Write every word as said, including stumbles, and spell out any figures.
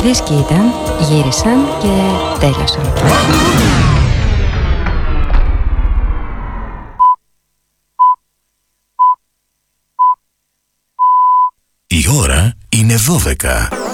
Φρέσκοι ήταν, γύρισαν και τέλειωσαν. Η ώρα είναι δώδεκα.